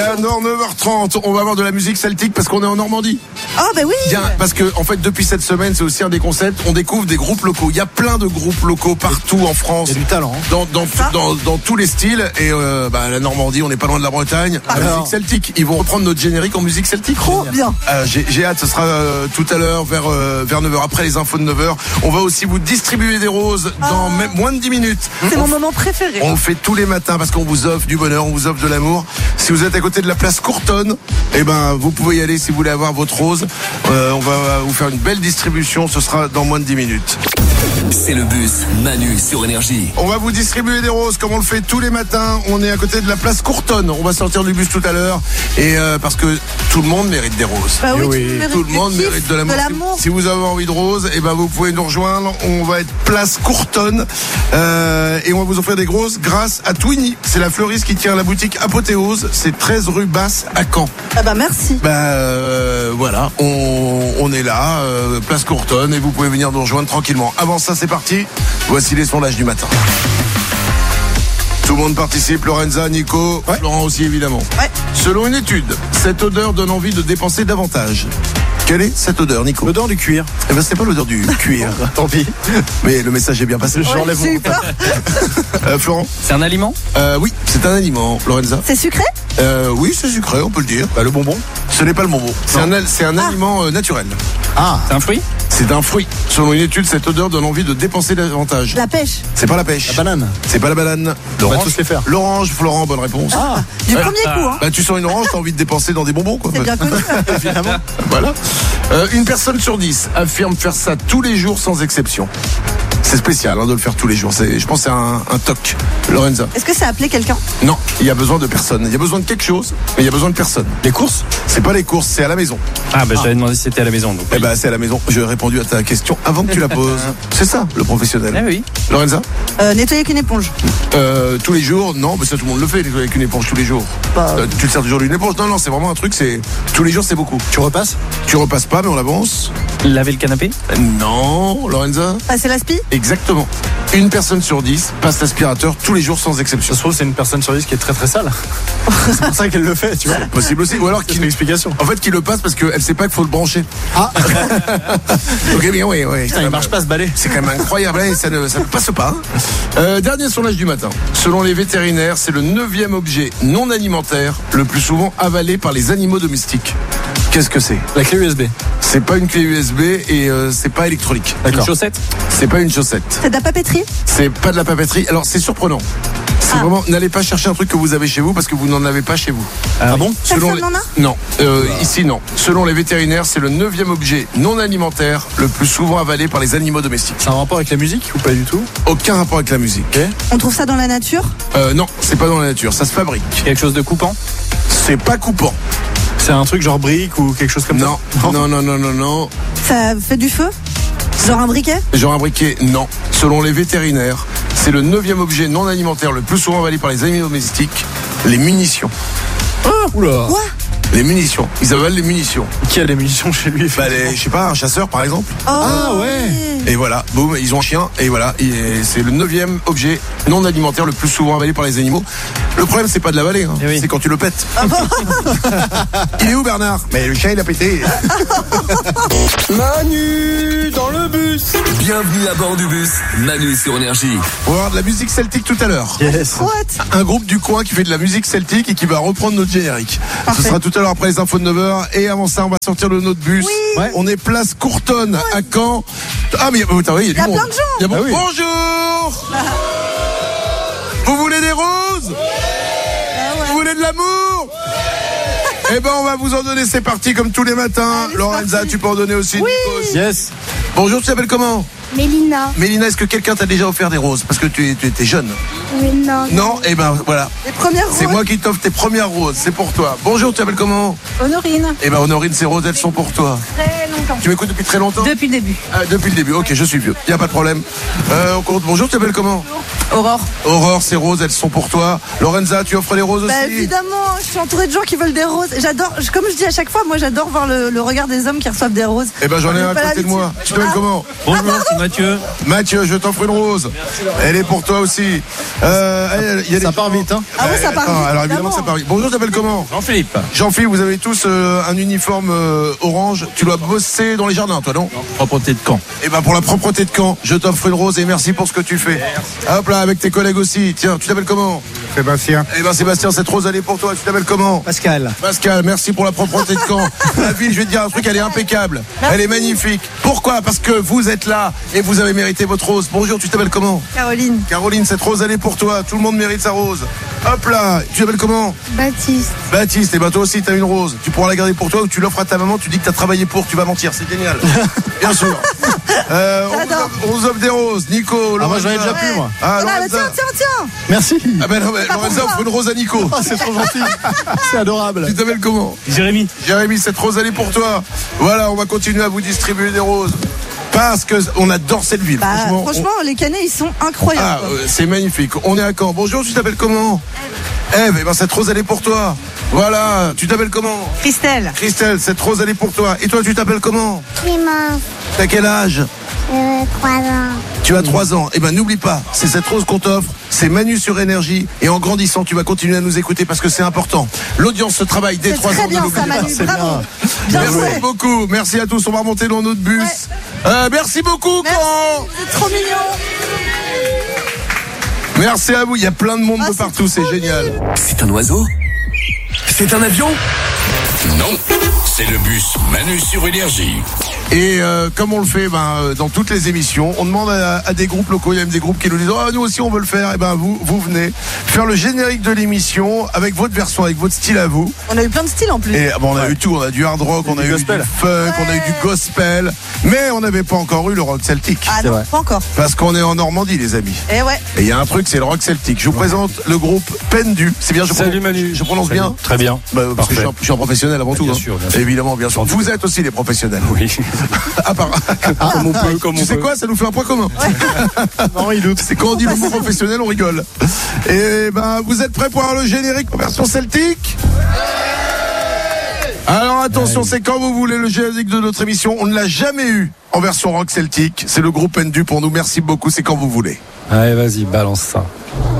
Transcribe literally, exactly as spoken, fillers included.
alors neuf heures trente, on va avoir de la musique celtique parce qu'on est en Normandie. Oh bah oui. Bien, parce que en fait depuis cette semaine c'est aussi un des concepts, on découvre des groupes locaux. Il y a plein de groupes locaux partout en France. Il y a du talent. Dans, dans, dans, dans tous les styles. Et euh, bah, la Normandie, on n'est pas loin de la Bretagne. La Alors. musique celtique, ils vont reprendre notre générique en musique celtique. Trop bien. Euh, j'ai, j'ai hâte, ce sera euh, tout à l'heure vers, euh, vers neuf heures, après les infos de neuf heures. On va aussi vous distribuer des roses dans Ah. même moins de dix minutes. C'est on mon moment préféré. On le fait tous les matins parce qu'on vous offre du bonheur, on vous offre de l'amour. Si vous êtes à côté de la place Courtonne, eh ben, vous pouvez y aller si vous voulez avoir votre rose. Euh, on va vous faire une belle distribution, ce sera dans moins de dix minutes. C'est le bus Manu sur Énergie. On va vous distribuer des roses comme on le fait tous les matins. On est à côté de la place Courtonne. On va sortir du bus tout à l'heure. Et euh, parce que tout le monde mérite des roses. Bah oui, oui, tu Tout le monde kiff, mérite de l'amour. De l'amour. Si vous avez envie de roses, eh ben vous pouvez nous rejoindre. On va être place Courtonne euh, et on va vous offrir des roses grâce à Twinny. C'est la fleuriste qui tient la boutique Apothéose. C'est treize rue Basse à Caen. Ah bah merci. Bah euh, voilà, on, on est là, euh, place Courtonne, et vous pouvez venir nous rejoindre tranquillement. Avant ça, c'est parti. Voici les sondages du matin. Tout le monde participe, Lorenza, Nico, Ouais. Florent aussi évidemment. Ouais. Selon une étude, cette odeur donne envie de dépenser davantage. Quelle est cette odeur, Nico? L'odeur du cuir. Eh ben c'est pas l'odeur du cuir. Tant pis. Mais le message est bien passé. Ouais, J'enlève j'ai mon- eu peur. Euh, Florent? C'est un aliment? Euh, oui, c'est un aliment. Lorenza? C'est sucré? euh, Oui, c'est sucré, on peut le dire. Bah, le bonbon. Ce n'est pas le bonbon. C'est un, al- c'est un Ah. aliment euh, naturel. Ah. C'est un fruit? C'est un fruit. Selon une étude, cette odeur donne envie de dépenser davantage. La pêche. C'est pas la pêche. La banane. C'est pas la banane. On va L'orange. tous les faire. L'orange, Florent, bonne réponse. Ah. Du Ouais. premier coup, hein. Bah tu sens une orange, t'as envie de dépenser dans des bonbons, quoi. C'est bien connu. Évidemment. Voilà. Euh, une personne sur dix affirme faire ça tous les jours sans exception. C'est spécial hein, de le faire tous les jours. C'est, je pense que c'est un, un toc. Lorenza? Est-ce que ça a appelé quelqu'un? Non, il y a besoin de personne. Il y a besoin de quelque chose, mais il y a besoin de personne. Les courses. C'est pas les courses, c'est à la maison. Ah, bah, j'avais demandé si c'était à la maison. Donc, Eh oui. ben, c'est à la maison. Je ai répondu à ta question avant que tu la poses. C'est ça, le professionnel. Ah oui. Lorenza? Euh, nettoyer avec une éponge. Euh, tous les jours, non, mais ça tout le monde le fait, nettoyer avec une éponge tous les jours. Bah. Euh, tu te sers toujours d'une éponge? Non, non, c'est vraiment un truc, c'est tous les jours, c'est beaucoup. Tu repasses. Tu repasses pas, mais on avance. Laver le canapé? Euh, Non, Lorenza? Passer l'aspi? Exactement. Une personne sur dix passe l'aspirateur tous les jours sans exception. Ça se trouve, c'est une personne sur dix qui est très très sale. C'est pour ça qu'elle le fait, tu vois. Possible aussi. Ou alors C'est qu'il une explication. en fait, qu'il le passe parce qu'elle sait pas qu'il faut le brancher. Ah. Ok, bien, oui, oui. Putain, il marche pas ce balai. C'est quand même incroyable, hein, et ça ne, ça ne passe pas. hein. Euh, dernier sondage du matin. Selon les vétérinaires, c'est le neuvième objet non alimentaire le plus souvent avalé par les animaux domestiques. Qu'est-ce que c'est? La clé U S B. C'est pas une clé U S B et euh, c'est pas électronique. Une D'accord. chaussette? C'est pas une chaussette. C'est de la papeterie? C'est pas de la papeterie. Alors c'est surprenant. C'est Ah. vraiment, n'allez pas chercher un truc que vous avez chez vous parce que vous n'en avez pas chez vous. Ah bon? Personne les- n'en a? Non, euh, ici non. Selon les vétérinaires, c'est le neuvième objet non alimentaire le plus souvent avalé par les animaux domestiques. C'est un rapport avec la musique ou pas du tout? Aucun rapport avec la musique. Ok. On trouve ça dans la nature? Euh, non, c'est pas dans la nature, ça se fabrique. Quelque chose de coupant? C'est pas coupant. C'est un truc genre brique ou quelque chose comme Non, ça? non, non, non, non, non. Ça fait du feu? Genre un briquet? Genre un briquet, non. Selon les vétérinaires, c'est le neuvième objet non alimentaire le plus souvent avalé par les animaux domestiques, les munitions. Oula. Quoi? Les munitions. Ils avalent les munitions. Qui a des munitions chez lui? Bah, les, je sais pas, un chasseur par exemple. Oh, Ah, ouais. Et voilà, boum, ils ont un chien, et voilà, et c'est le neuvième objet non alimentaire le plus souvent avalé par les animaux. Le problème, c'est pas de l'avaler, hein, Eh oui. c'est quand tu le pètes. Il est où Bernard? Mais le chien, il a pété. Manu dans le bus. Bienvenue à bord du bus Manu sur Énergie. On va avoir de la musique celtique tout à l'heure. Yes. What? Un groupe du coin qui fait de la musique celtique et qui va reprendre notre générique. Parfait. Ce sera tout à l'heure après les infos de neuf heures. Et avant ça, on va sortir de notre bus. Oui. Ouais. On est place Courtonne à Caen. Ah, mais oh, attends, oui, il y a, Il y a du monde. plein de gens. Il y a bon- Ah oui. Bonjour. Vous voulez des roses? Vous voulez de l'amour? Eh ben, on va vous en donner. C'est parti comme tous les matins. Allez, Lorenza, parti. tu peux en donner aussi. Oui. Nikos. Yes. Bonjour, tu t'appelles comment? Mélina. Mélina, est-ce que quelqu'un t'a déjà offert des roses? Parce que tu, es- tu étais jeune. Mais non. Non? Eh ben, voilà. Les premières C'est roses. moi qui t'offre tes premières roses, c'est pour toi. Bonjour, tu t'appelles comment? Honorine. Eh ben Honorine, ces roses, elles sont pour toi. Très longtemps. Tu m'écoutes depuis très longtemps? Depuis le début. Ah, depuis le début, ok, je suis vieux. Il n'y a pas de problème. Euh, on compte. Bonjour, tu t'appelles comment? Aurore. Aurore, ces roses, elles sont pour toi. Lorenza, tu offres les roses Bah, aussi? évidemment, je suis entourée de gens qui veulent des roses. J'adore, je- comme je dis à chaque fois, moi j'adore voir le, le regard des hommes qui reçoivent des roses. Eh ben j'en ai On un n'a à pas côté de moi. l'habitude. Tu t'appelles Ah. comment? Bonjour, c'est Mathieu. Mathieu, je t'offre une rose. Elle est pour toi aussi. Euh, elle, il y a des Ça gens- part vite, hein. Ah ouais, ça part Ah, vite, alors évidemment que ça part vite. Bonjour, tu t'appelles comment? Jean-Philippe. Jean-Philippe, vous avez tous euh, un uniforme euh, orange. Tu dois bosser dans les jardins, toi, non? Propreté de Caen. Eh ben pour la propreté de Caen, je t'offre une rose et merci pour ce que tu fais. Hop là, avec tes collègues aussi. Tiens, tu t'appelles comment? Sébastien. Eh ben Sébastien, cette rose elle est pour toi. Tu t'appelles comment? Pascal. Pascal, merci pour la propreté de Caen. La ville, je vais te dire un truc, elle est impeccable. Elle est magnifique. Pourquoi? Parce que vous êtes là et vous avez mérité votre rose. Bonjour, tu t'appelles comment? Caroline. Caroline, cette rose elle est pour toi. Tout le monde mérite sa rose. Hop là, tu t'appelles comment? Baptiste. Baptiste, et ben toi aussi t'as une rose. Tu pourras la garder pour toi ou tu l'offres à ta maman. Tu dis que t'as travaillé pour. Tu vas mentir, c'est génial. Bien sûr. Euh, on, vous J'adore. offre, on vous offre des roses. Nico, Ah, moi j'en ai Lorenza. déjà plus, moi. Ah, Voilà, Lorenza. tiens, tiens, tiens. Merci. Ah ben non, mais pas pour Lorenza toi. offre une rose à Nico. Ah, c'est trop gentil. C'est adorable. Tu t'appelles comment? Jérémy. Jérémy, cette rose elle est pour toi. Voilà, on va continuer à vous distribuer des roses. Parce que on adore cette ville. Bah, franchement, franchement, on- les canets, ils sont incroyables. Ah, quoi. euh, c'est magnifique. On est à Caen. Bonjour, tu t'appelles comment? Ève, eh ben cette rose elle est pour toi. Voilà, tu t'appelles comment? Christelle. Christelle, cette rose elle est pour toi. Et toi, tu t'appelles comment? Clémence. T'as quel âge? Euh, trois ans. Tu as trois ans. Eh ben n'oublie pas, c'est cette rose qu'on t'offre. C'est Manu sur Énergie. Et en grandissant, tu vas continuer à nous écouter parce que c'est important. L'audience se travaille dès C'est trois très ans. bien ne l'oubliez ça, pas. Manu. c'est Bravo. bien. Bien Merci joué. beaucoup. Merci à tous. On va remonter dans notre bus. Ouais. Euh, merci beaucoup, Merci. Caen. Vous êtes trop mignons. Merci à vous. Il y a plein de monde Ah, de c'est partout. C'est trop génial. C'est un oiseau? C'est un avion? Non, c'est le bus Manu sur Énergie. Et euh, comme on le fait ben, euh, dans toutes les émissions, on demande à, à des groupes locaux. Il y a même des groupes qui nous disent oh, nous aussi on veut le faire. Et ben vous, vous venez faire le générique de l'émission avec votre version, avec votre style à vous. On a eu plein de styles en plus. Et bon, on a eu tout, on a du hard rock, on a du eu gospel. du funk, on a eu du gospel, mais on n'avait pas encore eu le rock celtique. Ah C'est non, vrai. pas encore. Parce qu'on est en Normandie, les amis. Eh ouais. Et il y a un truc, c'est le rock celtique. Je vous présente le groupe Pendu. C'est bien, je Salut prononce, Manu. je prononce Salut. bien. Très bien. Bah, parce que je Parfait. suis, un, je suis un professionnel avant tout. Bien hein. sûr, bien sûr. Évidemment, bien sûr. Vous êtes aussi des professionnels. Oui. À part. Comme on peut, comme Tu on sais peut. quoi, ça nous fait un point commun. Non, il doute. C'est quand on dit le mot professionnel, on rigole. Et ben, vous êtes prêts pour avoir le générique en version celtique? Alors attention, c'est quand vous voulez le générique de notre émission. On ne l'a jamais eu en version rock celtique. C'est le groupe Pendu pour nous. Merci beaucoup. C'est quand vous voulez. Allez, vas-y, balance ça.